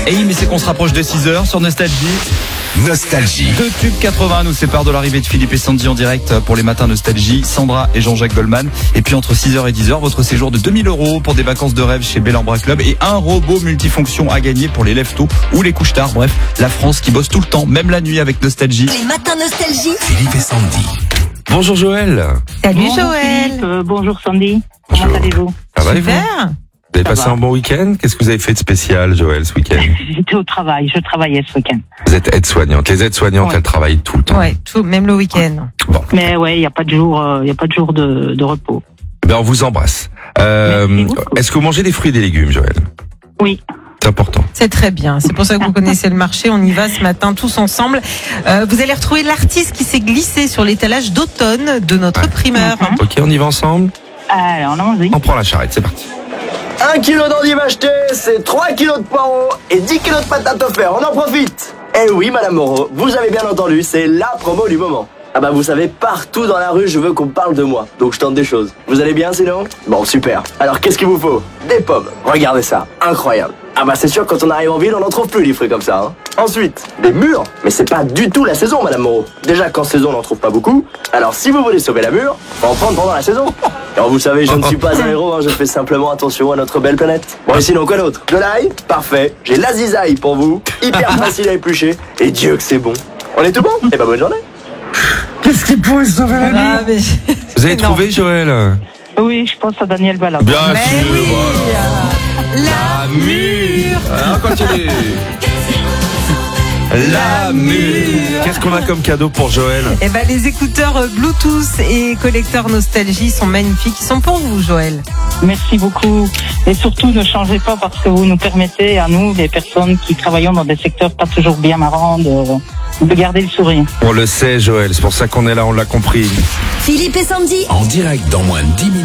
Et oui, mais c'est qu'on se rapproche de 6h sur Nostalgie. Nostalgie. Deux tubes 80 nous séparent de l'arrivée de Philippe et Sandy en direct pour les matins Nostalgie, Sandra et Jean-Jacques Goldman. Et puis entre 6h et 10h, votre séjour de 2000 € pour des vacances de rêve chez Bellambra Club et un robot multifonction à gagner pour les lève-tôt ou les couches tard. Bref, la France qui bosse tout le temps, même la nuit avec Nostalgie. Les matins Nostalgie. Philippe et Sandy. Bonjour Joël. Salut Bonjour Joël. Philippe, bonjour Sandy. Comment Bonjour. allez-vous? Ça va et vous? Super. Vous avez Ça passé va. un bon week-end? Qu'est-ce que vous avez fait de spécial, Joël, ce week-end? J'étais au travail, je travaillais ce week-end. Vous êtes aide-soignante. Les aides-soignantes, Ouais. elles travaillent tout le temps. Ouais, tout, même le week-end. Bon, Mais ouais, il n'y a pas de jour, de repos. ben on vous embrasse. Merci beaucoup. Est-ce que vous mangez des fruits et des légumes, Joël? Oui. C'est important. C'est très bien. C'est pour ça que vous connaissez le marché. On y va ce matin tous ensemble. Vous allez retrouver l'artiste qui s'est glissé sur l'étalage d'automne de notre primeur. Ok, on y va ensemble? Alors, allons-y. On prend la charrette, c'est parti. 1 kilo d'endives acheté, c'est 3 kilos de poireaux et 10 kilos de patates offertes. On en profite. Eh oui, Madame Moreau, vous avez bien entendu, c'est la promo du moment. Ah bah vous savez, partout dans la rue, je veux qu'on parle de moi. Donc je tente des choses. Vous allez bien sinon? Bon, super. Alors qu'est-ce qu'il vous faut? Des pommes. Regardez ça, incroyable. Ah bah c'est sûr, quand on arrive en ville, on n'en trouve plus des fruits comme ça. Hein. Ensuite, des mûres. Mais c'est pas du tout la saison, Madame Moreau. Déjà qu'en saison, on n'en trouve pas beaucoup. Alors si vous voulez sauver la mûre, faut en prendre pendant la saison. Alors vous savez, je ne suis pas un héros, hein, je fais simplement attention à notre belle planète. Bon et sinon, quoi d'autre? De l'ail? Parfait. J'ai la zizaille pour vous. Hyper facile à éplucher. Et Dieu que c'est bon. On est tout bon? Eh bah bonne journée. Qu'est-ce qui pourrait sauver la Ah, mais... Vous avez Non. trouvé, Joël? Oui, je pense à Daniel Balab. Bien Mais sûr, oui. voilà. La mûre. Alors, continue. La mûre. Qu'est-ce qu'on a comme cadeau pour Joël? Eh ben, les écouteurs Bluetooth et collecteurs Nostalgie sont magnifiques. Ils sont pour vous, Joël. Merci beaucoup. Et surtout, ne changez pas parce que vous nous permettez, à nous, les personnes qui travaillons dans des secteurs pas toujours bien marrants, de garder le sourire. On le sait, Joël, c'est pour ça qu'on est là, on l'a compris. Philippe et Sandy. En direct dans moins de 10 minutes.